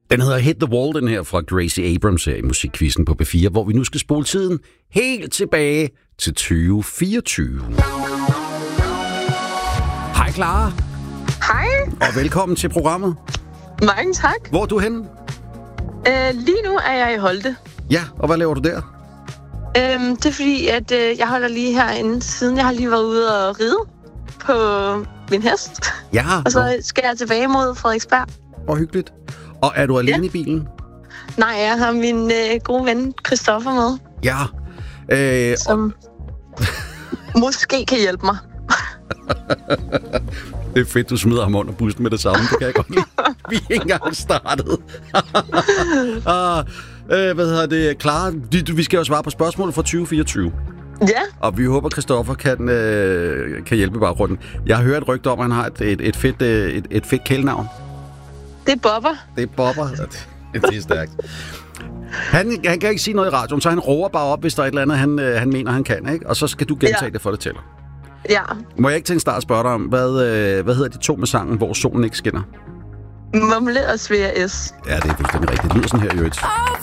Den hedder Hit the Wall, den her fra Gracie Abrams her i Musikquizzen på P4, hvor vi nu skal spole tiden helt tilbage til 2024. Hej Clara. Hej. Og velkommen til programmet. Mange tak. Hvor er du henne? Lige nu er jeg i Holte. Ja, og hvad laver du der? Det er fordi, at jeg holder lige herinde, siden jeg har lige været ude og ride på min hest. Ja. Og så skal jeg tilbage mod Frederiksberg. Og hyggeligt. Og er du alene i bilen? Nej, jeg har min gode ven Christoffer med. Ja. Som måske kan hjælpe mig. Det er fedt, du smider ham under bussen med det samme. Det kan jeg godt lide. Vi er ikke engang startet. Hvad hedder det? Clara, vi skal jo svare på spørgsmål fra 2024. Ja. Og vi håber, Christoffer kan hjælpe i baggrunden. Jeg har hørt et rygte om, at han har et fedt kælenavn. Det er Bobber. Det er Bobber. Det er stærkt. Han kan ikke sige noget i radioen, så han råber bare op, hvis der er et eller andet, han mener, han kan, ikke? Og så skal du gentage det for det tæller. Ja. Må jeg ikke til en start spørge dig om, hvad hedder de to med sangen, hvor solen ikke skinner? Mumle og Svea S. Ja, det er fuldstændig rigtigt. Det lyder sådan her i øvrigt.